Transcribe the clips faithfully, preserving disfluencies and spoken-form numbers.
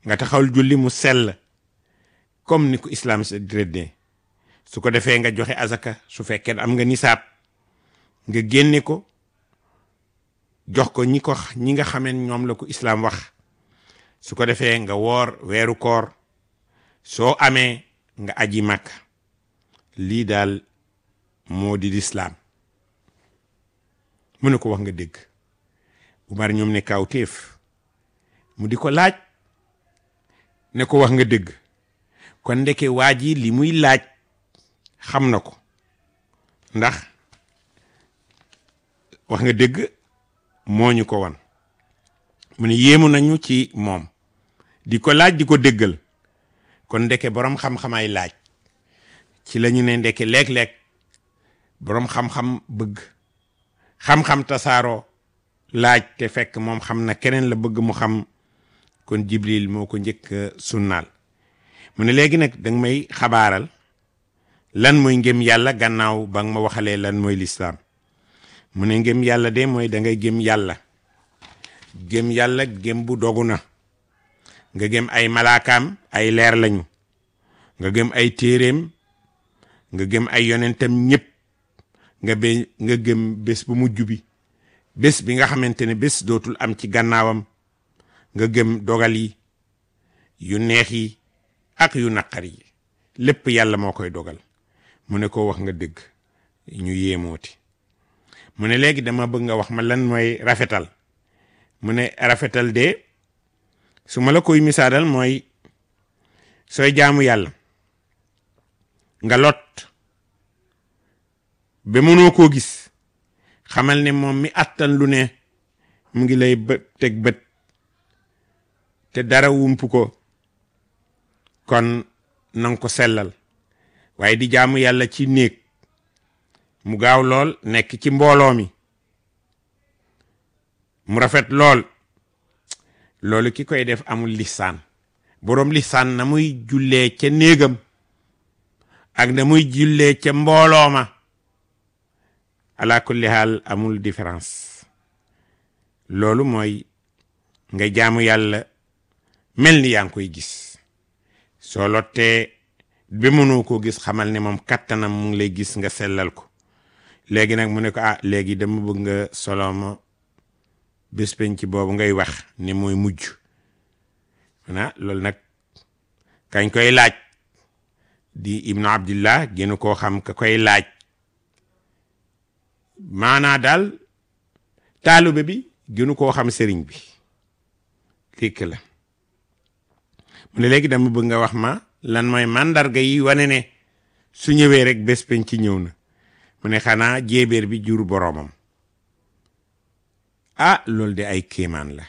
nga taxawal julli mu sell comme ni ko islam sa rëddee su ko defee nga joxe azaka su fekkee am nga nisaab nga génne ko jox ko ñi ko ñi nga xameen ñoom la ko islam wax su ko defee nga woor weeru koor soo amee nga aji Makka lii daal moo di lislaam mu ne ko wax nga dégg Umar ñoom ne kawtéef mu di ko laaj ne ko wax nga dégg kon ndeke waa ji li muy laaj xam na ko ndax wax nga dégg moo ñu ko wan mu ne yéemu nañu ci moom di ko laaj di ko déggal kon ndeke boroom xam-xamay laaj ci la ñu ne ndeke léeg-léeg boroom xam-xam bëgg xam-xam tasaaroo laaj te fekk moom xam na keneen la bëgg mu xam kon Jibril moo ko njëkk sunnaal mu ne léegi nag danga may xabaaral lan mooy ngëm yàlla gannaaw ba nga ma waxalee lan mooy lislaam mu ne ngëm yàlla de mooy da ngay gëm yàlla gëm yàlla gëm bu dogu na nga gëm ay malaakaam ay leer lañu nga gëm ay téeréem nga gëm ay yonentam ñépp nga be nga gëm bés bu mujj bi bés bi nga xamante ne bés dootul am ci gannaawam nga gëm dogal yi yu neex yi ak yu naqar yi lépp yàlla moo koy dogal mu ne ko wax nga dëgg ñu yéemooti mu ne léegi dama bëgg nga wax ma lan mooy rafetal mu ne rafetal de su ma la koy misaalal mooy sooy jaamu yàlla nga lot ba mënoo koo gis xamal ne moom mi attan lu ne mu ngi lay bët teg bët te dara wumpu ko kon nanga ko sellal waaye di jaamu yàlla ci néeg mu gaaw lool nekk ci mbooloo mi mu rafet lool loolu ki koy def amul lisaan boroom lisaan na muy jullee ca néegam ak na muy jullee ca mbooloo ma ala kulli haal amul différence loolu mooy nga jaamu yàlla mel ni yaa ngi koy gis soo lottee ba mënoo koo gis xamal ne moom kattanam mu ngi lay gis nga sellal ko léegi nag mu ne ko ah léegi dama bëgg nga soloma bés penc boobu ngay wax ne mooy mujj na loolu nag kañ koy laaj di ibnu abdillah gënu koo xam ka koy laaj maanaa daal taalube bi gënu koo xam sëriñ bi likk la mu ne léegi dama bëgg nga wax ma lan mooy màndarga yi wane ne su ñëwee rek bés penc ci ñëw na mu ne xanaa jéebéer bi jur boroomam ah loolu de ay kéemaan la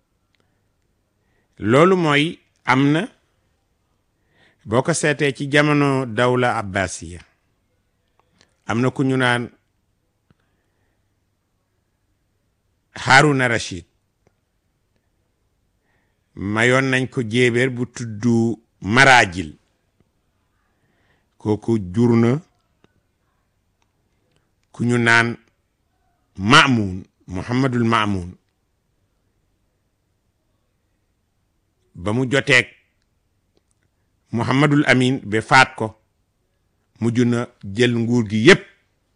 loolu mooy am na boo ko seetee ci jamono dawla abbasiya am na ku ñu naan Haruna Rashid mayoon nañ ko jéebéer bu tuddu Marajil kooku jur na ku ñu naan Maamun Muhammadul Maamun ba mu joteeg Muhammadul Amin ba faat ko mujj na jël nguur gi yépp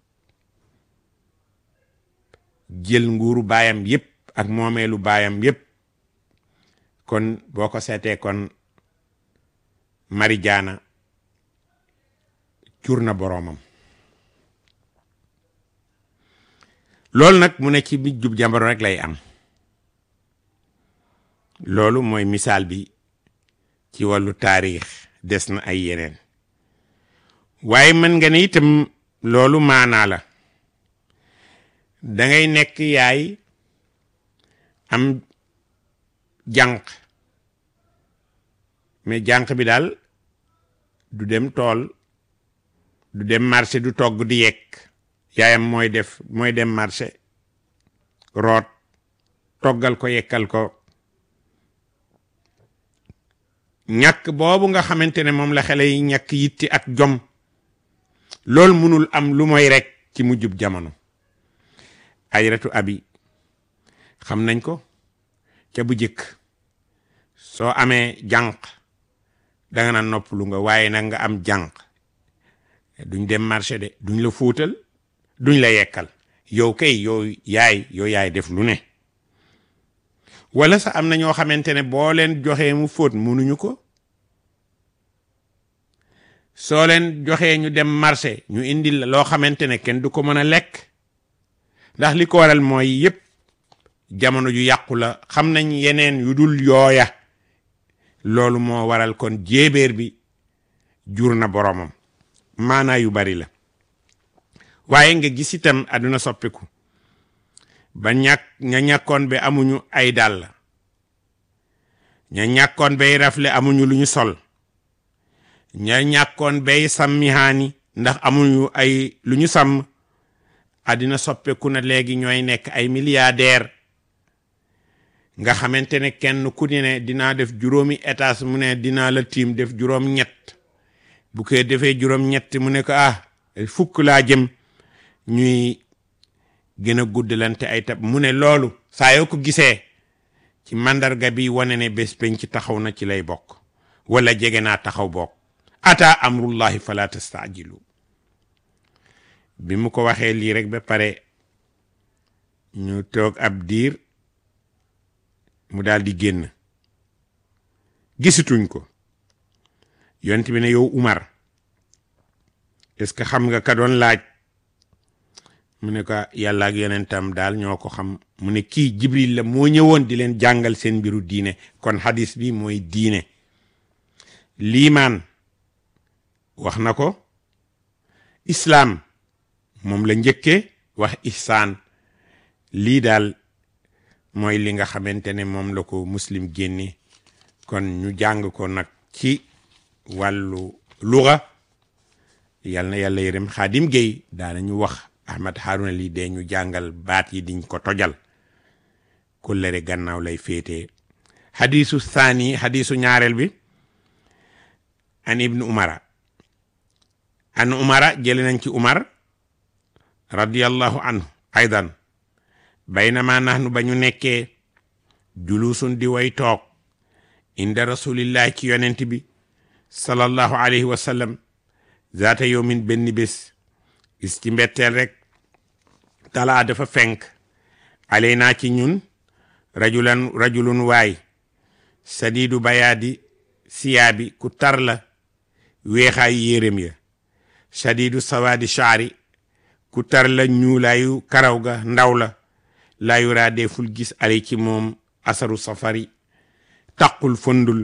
jël nguuru baayam yépp ak moomeelu baayam yépp kon boo ko seetee kon Marijaana jur na boroomam loolu nag mu ne ci bi jub jàmbaro rek lay am loolu mooy misaal bi ci wàllu taarix des na ay yeneen waaye mën nga ne itam loolu maanaa la dangay nekk yaay am jànq mais jànq bi daal du dem tool du dem marché du togg di yekk yaayam mooy def mooy dem marché root toggal ko yekkal ko ñàkk boobu nga xamante ne moom la xale yi ñàkk yitti ak jom loolu mënul am lu mooy rek ci mujjub jamono Ajaratu Abi xam nañ ko ca bu jëkk soo amee jànq danga naan noppalu nga, waaye nag nga am jànq duñ dem marché de, duñ la fóotal, duñ la yekkal, yow kay yow yaay yow yaay def lu ne. wala sa am na ñoo xamante ne boo leen joxee mu fóot mënuñu ko, soo leen joxee ñu dem marché ñu indil la loo xamante ne kenn du ko mën a lekk, ndax li ko waral mooy yépp jamono ju yàqu la, xam nañ yeneen yu dul yooya. loolu moo waral kon jéebéer bi jur na boromam, maanaa yu bari la. waaye nga gis itam àdduna soppiku ba ñàkk ña ñàkkoon ba amuñu ay dàll, ña ñàkkoon bay rafle amuñu lu ñu sol, ña ñàkkoon bay sàmmihaani ndax amuñu ay lu ñu sàmm. àddina soppeeku na léegi ñooy nekk ay milliardaire, nga xamante ne kenn ku ne dinaa def juróomi étage mu ne dinaa la tiim def juróom ñett, bu koy defee juróom ñett mu ne ko ah fukk laa jëm, ñuy gën a guddalante ay tab. mu ne loolu saa yoo ko gisee ci mandarga bi wane ne bés penc ci taxaw na ci lay bokk, wala jege naa taxaw bokk. ata amrullahi fala tastaajilu. bi mu ko waxee lii rek ba pare ñu toog ab diir mu daal di génn, gisituñ ko. yonent bi ne yow Umar, est-ce que xam nga ka doon laaj? mu ne ko yàlla ak yonentam daal ñoo ko xam. mu ne kii Jibril la, moo ñëwoon di leen jàngal seen mbiru diine. kon hadis bi mooy diine. liimaan wax na ko, islaam moom la njëkkee wax ihsaan. lii daal mooy li nga xamante ne moom la ko muslim génne. kon ñu jàng ko nag ci wàllu luga. yal na yàlla yërëm Xaadim Géey daanañu wax Ahmad Harouna lii dee ñu jàngal baat yi diñ ko tojal, kullere gannaaw lay féetee. hadisu saani, hadisu ñaareel bi, an ibnu umara an umara jële nañ ci umar radiyallahu anhu aydan, baynama nahnu ba ñu nekkee julusun di way toog inda rasulillahi ci yonent bi sallallahu alayhi wa sallam, zaata yawmin benn bés, gis ci mbetteel rek, talaa dafa fenk alaynaa ci ñun rajulan rajulun waay sadiidu bayaadi siyaabi, ku tar la weexaayu yéreem ya, sadiidu sawaadi shaari, ku tar la ñuulaayu karaw ga ndaw la, laa yuraa deful gis ale ci moom asaru safari, taqul fondul,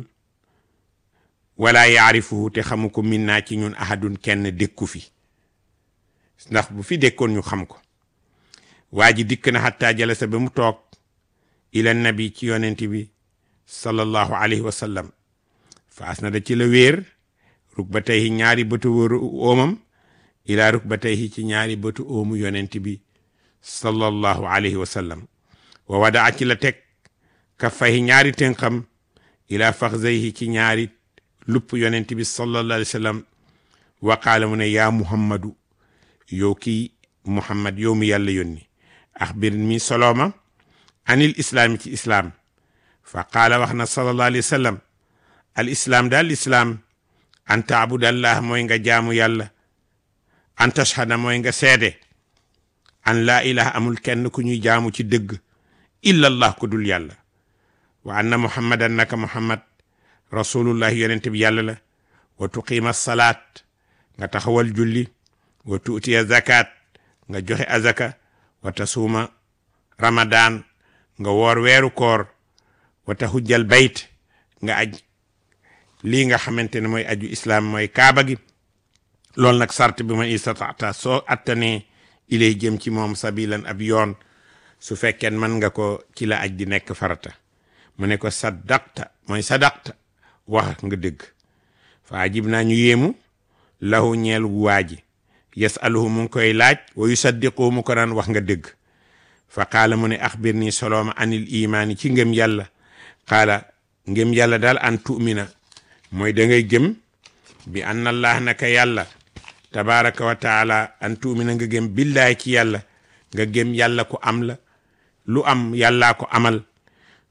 wala yaarifuhu te xamu ko min naa ci ñun ahadun kenn dékku fi, ndax bu fi dékkoon ñu xam ko. waa ji dikk na xatta jalasa ba mu toog ila nabi ci yonent bi sallallahu alayhi wa sallam, faas na da ci la wéer rukbatayhi ñaari bëtu oomam ila rukbatayhi ci ñaari bëtu oomu yonent bi sallallahu alayhi wa sallam, wa wadaa ci la teg kaffayhi ñaari tënkam ila faxzayhi ci ñaari lupp yonent bi sallallahu alayhi wa sallam, wa qaala mu ne yaa muhammadu, yow kii muhammad, yow mi yàlla yónni, axbir mi solooma anil islaami ci islaam. fa qaala wax na sallallahu alayhi wa sallam, al islaam daal islaam an taabudallah mooy nga jaamu yàlla, an tashhada mooy nga seede an laa ilaha amul kenn ku ñuy jaamu ci dëgg illa allah ku dul yàlla, wa anna muhammadan naka muhammad rasulullah yonent bi yàlla la, wa tuqiima salaat nga taxawal julli, wa tuutiya zakat nga joxe azaka, wa tasuuma ramadan nga woor weeru koor, wa tahujjal bayt nga aj. lii nga xamante ne mooy aju islam mooy kaaba gi. loolu nag sart bi ma istataata, soo attanee ilay jëm ci moom sabilan ab yoon, su fekkee mën nga ko ci la aj di nekk farata. mu ne ko saddaqta mooy sadaqta, wax nga dëgg. fa ajib naa ñu yéemu lahu ñeel waaji, yasaluhu mu ngi koy laaj, wa yusaddiqu mu ko naan wax nga dëgg. fa qaala mu ne axbir nii solooma anil imaani ci ngëm yàlla. qaala ngëm yàlla daal an tu'mina mooy da ngay gëm bi anna allah naka yàlla tabaraka wa taala, an tu'mina nga gëm billahi ci yàlla, nga gëm yàlla ko am la, lu am yàllaa ko amal,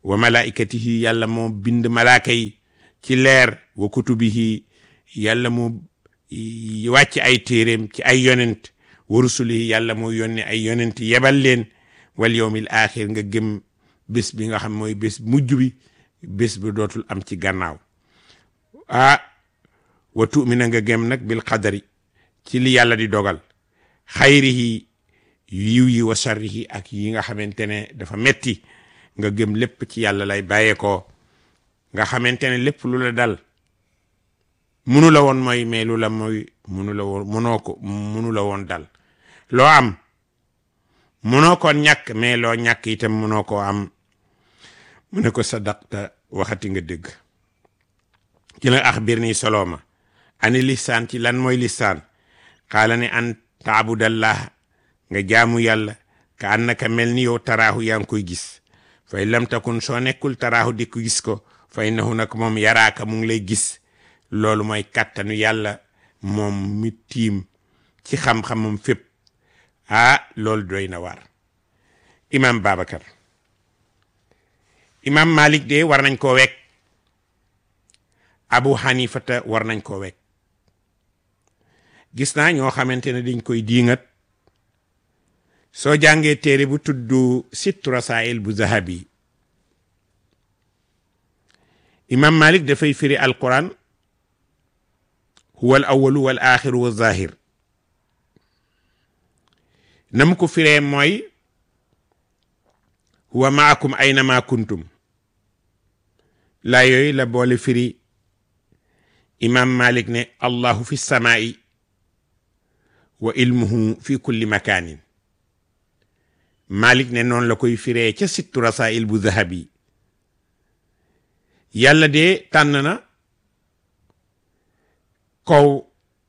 wa malaikatihi yàlla moo bind malaaka yi ci leer, wa kutubihi yàlla moo wàcc ay téeréem ci ay yonent, wa rusulihi yàlla moo yónni ay yonent yebal leen, wal yawmil axir nga gëm bés bi nga xam mooy bés mujj bi, bés bi dootul am ci gannaaw. ah wa tu'mina nga gëm nag bil qadari ci li yàlla di dogal, xayrihi yiw yi wa sharrihi ak yi nga xamante ne dafa metti nga gëm lépp ci yàlla lay bàyyeekoo, nga xamante ne lépp lu la dal munu la woon mooy mais lu la mooy munu la woon munoo ko munu la woon dal, loo am munoo ko ñàkk mais loo ñàkk itam munoo koo am. mu ne ko sadaqta waxati nga dëgg. ci la axbir nii solooma ani lisaan ci lan mooy lisaan, xaala ne an taabudallah nga jaamu yàlla ka annaka mel ni yow taraahu yaa ngi koy gis, fay lam takun soo nekkul taraahu di ko gis ko fay nahu nag moom yaraaka mu ngi lay gis. loolu mooy kàttanu yàlla moom mi tiim ci xam-xamam fépp. ah loolu doy na waar. imam Babacar, imam Malik de war nañ koo wekk, Abu Hanifata war nañ koo wekk. gis naa ñoo xamante ne dañ koy diingat. soo jàngee téere bu tudd Sittu Rasail bu Zahabi, imam Malik dafay firi alquran huwa al awalu wal axiru wa zahir. nam ko firee mooy huwa maakum aynama kuntum. laa yooyu la boole firi imam Malik ne allahu fi samaa'i wa ilmuhu fi kulli makaanin. Malik ne noonu la koy firee ca Sittu Rasail bu Zahabi. yàlla de tànn na kaw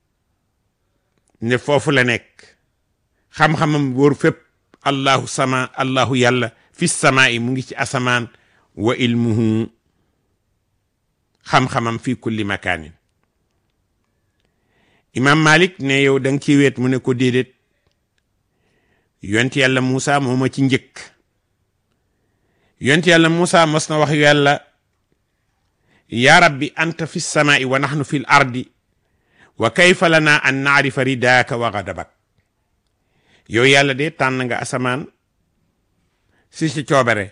ne foofu la nekk, xam-xamam wóor fépp. allahu sama allahu yàlla fi samaa'i mu ngi ci asamaan, wa ilmuhu xam-xamam fi kulli makaanin. imam Malik ne yow da nga ciy weet, mu ne ko déedéet, yonent yàlla Muusa moo ma ci njëkk. yonent yàlla Muusa mos na wax yàlla, ya rabbi anta fi samaa'i wa nahnu fi l ardi wa kayfa lana an naarifa ridaaka wa ghadabak. yow yàlla de tànn nga asamaan si ci coobare,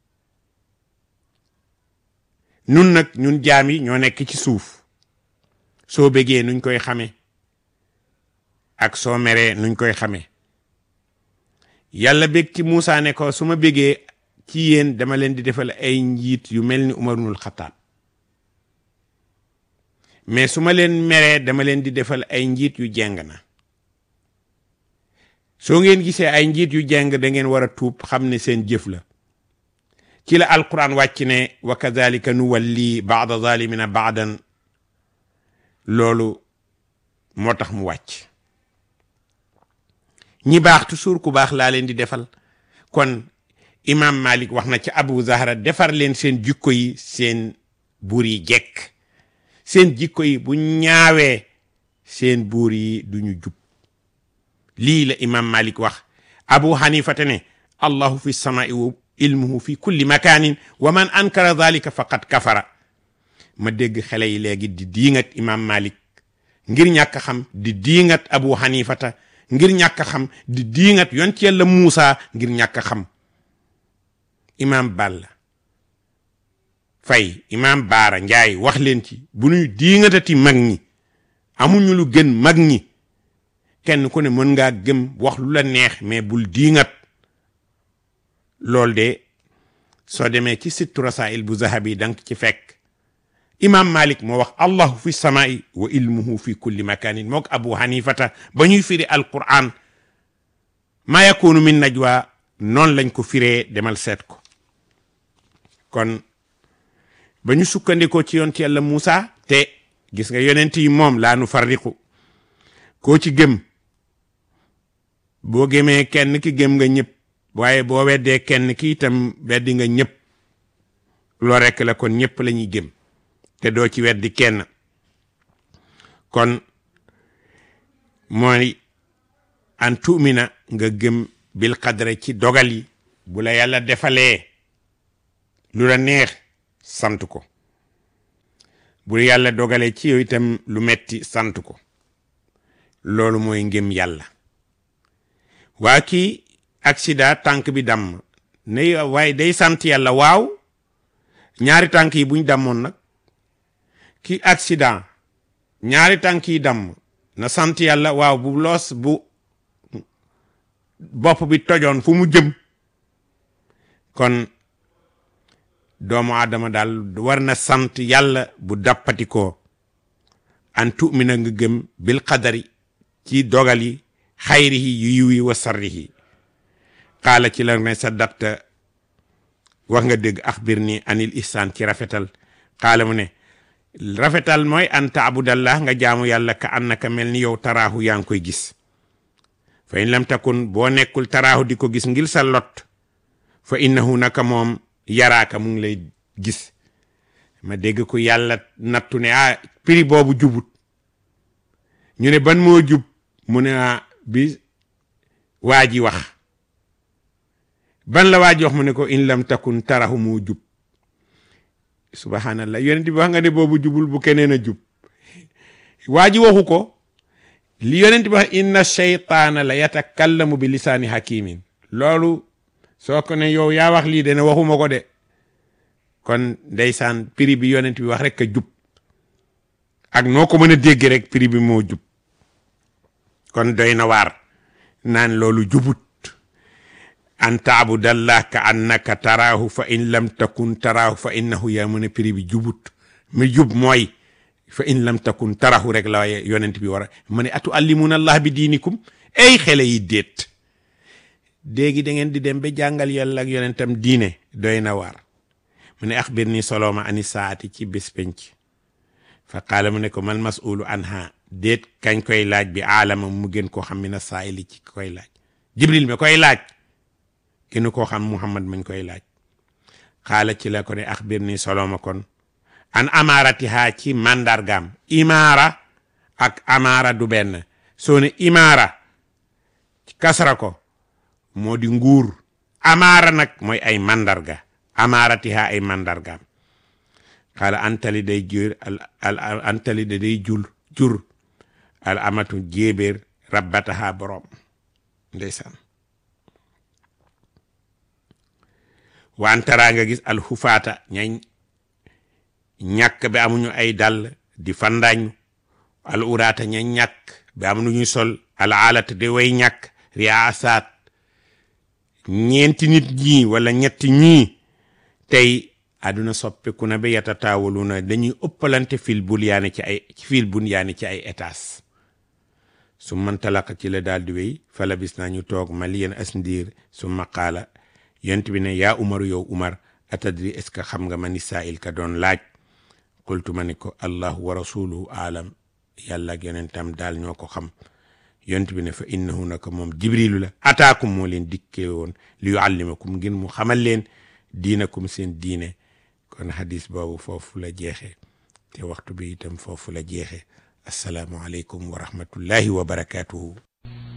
nun nag ñun jaam yi ñoo nekk ci suuf, soo bëggee nuñ koy xame ak soo meree nuñ koy xame. yàlla bég ci Muusa ne ko su ma bëggee ci yéen dama leen di defal ay njiit yu mel ni Umar ibnul Xattaab, mais su ma leen meree dama leen di defal ay njiit yu jeng na. soo ngeen gisee ay njiit yu jeng da ngeen war a tuub xam ne seen jëf la. ci la alquran wàcc ne wa kadhalika nuwalli ba'da zalimina ba'dan. loolu moo tax mu wàcc. ñi baax toujours ku baax laa leen di defal. kon imam Malik wax na ci Abu Zahra defar leen seen jikko yi, seen buur yi jekk. seen jikko yi bu ñaawee seen buur yi duñu jub. lii la imam Malik wax. Abu Hanifata ne allahu fi samaa'i wa ilmuhu fi kulli makaanin wa man ankara dhalika faqad kafara. ma dégg xale yi léegi di diingat imam Malik ngir ñàkk xam, di diingat Abu Hanifata ngir ñàkk xam, di diingat yonent Yàlla Muusa ngir ñàkk xam. imam Balla Fay, imam Baara Njaay wax leen ci, bu ñuy diingatati mag ñi, amuñu lu gën mag ñi. kenn ku ne mën ngaa gëm wax lu la neex mais bul diingat. loolu de soo demee ci Sittu Rasail bu Zahabi danga ci fekk. imam Malik moo wax allahu fi samaa'i wa ilmuhu fi kulli makaanin mook Abu Hanifata ba ñuy firi alquran ma yakunu min najwa noonu lañ ko firee, demal seet ko. kon ba ñu sukkandikoo ci yonent Yàlla Muusa, te gis nga yonent yi moom laa nu farriqu, koo ci gëm boo gëmee kenn ki gëm nga ñëpp, waaye boo weddee kenn ki itam weddi nga ñëpp. loo rekk la, kon ñëpp la ñuy gëm te doo ci weddi kenn. kon mooy an tu'mina nga gëm bil qadre ci dogal yi. bu la yàlla defalee lu la neex sant ko bu yàlla dogalee ci yow itam lu metti sant ko loolu mooy ngëm yàlla waa kii accident tànk bi damm ne waaye day sant yàlla waaw ñaari tànk yi buñ dammoon nag ki accident ñaari tànk yi damm na sant yàlla waaw bu loos bu bopp bi tojoon fu mu jëm kon doomu aadama daal war na sant yàlla bu dappati ko an tu'mina nga gëm bil qadari ci dogal yi xayrihi yu yiw yi wa sarrihi xaala ci la ne saddaqta wax nga dégg axbir ni anil ihsaan ci rafetal xaala mu ne rafetal mooy an taabudallah nga jaamu yàlla ka annaka mel ni yow taraahu yaa ngi koy gis fa in lam takun boo nekkul taraahu di ko gis ngir sa lot fa innahu naka moom yaraaka mu ngi lay gis ma dégg ko yàlla nattu ne ah prix boobu jubut ñu ne ban moo jub mu ne ah bi waa ji wax ban la waa ji wax mu ne ko in lam takun tarahu moo jub subhanallah yonent bi wax nga ne boobu jubul bu keneen a jub waa ji waxu ko li yonent bi wax inna shaytaana la yatakallamu bi lisaani hakimin loolu soo ko ne yow yaa wax lii de ne waxuma ko de kon ndeysaan prix bi yonent bi wax rek a jub ak noo ko mën a dégg rek prix bi moo jub kon doy na waar naan loolu jubut an taabudallah ka annaka taraahu fa in lam takun taraahu fa innahu yaa mu ne prix bi jubut mi jub mooy fa in lam takun taraahu rek la yonent bi war a mu ne atu allimuna allah bi diinikum ay xele yi déet déegi da ngeen di dem ba jàngal yàlla ak yonentam diine doy na waar mu ne axbir ni solooma ani saati ci bés penc fa qaala mu ne ko mal mas'ulu anha déet kañ koy laaj bi aalama mu gën koo xam mina saa'ili ci koy laaj jibril mi koy laaj gënu koo xam muhammad mañ koy laaj xaala ci la ko ne axbir ni solooma kon an amaaratiha ci mandargaam imaara ak amaara du benn soo ne imaara kasra ko moo di nguur amaara nag mooy ay mandarga amaaratiha ay mandargaam xaala antali day jur al antali da day jul jur al amatu jéebéer rabbataha borom ndeysaan wantara nga gis al xufaata ñañ ñàkk bi amuñu ay dàll di fandañ al uraata ñañ ñàkk bi amuñu sol al alata de way ñàkk riyaasaat ñeenti nit ñii wala ñetti ñii tey àdduna soppeeku na ba yatataawalu na dañuy ëppalante fil bunyaani ci ay fil bunyaani ci ay étages su mantalaka ci la daal di wéy fala bis naa ñu toog maliyan as ndiir su maqaala yont bi ne yaa umaru yow umar atadri est ce que xam nga ma ni saa'il ka doon laaj qultu ma ni ko allahu wa rasuluhu aalam yàlla ak yonentam daal ñoo ko xam yont bi ne fa innahu naka moom jibrilu la ataakum moo leen dikkee woon li yuallimakum ngir mu xamal leen diinakum seen diine kon hadis boobu foofu la jeexe te waxtu bi itam foofu la jeexe assalaamu aleykum wa rahmatullahi wa barakatuhu